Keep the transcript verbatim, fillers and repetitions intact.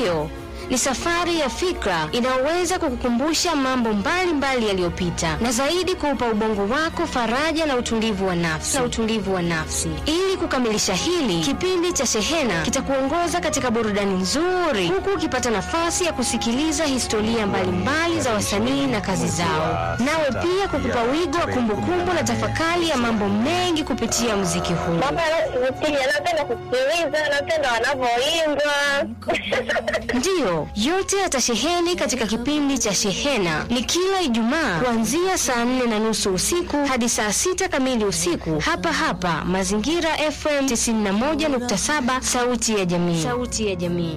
Ndiyo, ni safari ya fikra inayoweza kukukumbusha mambo mbalimbali yaliyopita na zaidi kuupa ubongo wako faraja na utulivu wa nafsi. Na utulivu wa nafsi. Ili kukamilisha hili, kipindi cha Shehena kitakuongoza katika burudani nzuri huku ukipata nafasi ya kusikiliza historia mbalimbali za wasanii na kazi zao. Nawe pia kukupa wigo wa kumbukumbu na tafakari ya mambo mengi kupitia muziki huu. Baba napenda kusikiliza, napenda wanavyoimba. Ndiyo, yote yatasheheni katika kipindi cha Shehena. Ni kila Ijumaa kuanzia saa nne na nusu usiku hadi saa sita kamili usiku, hapa hapa Mazingira F M tisini na moja nukta saba, sauti ya jamii. Sauti ya jamii.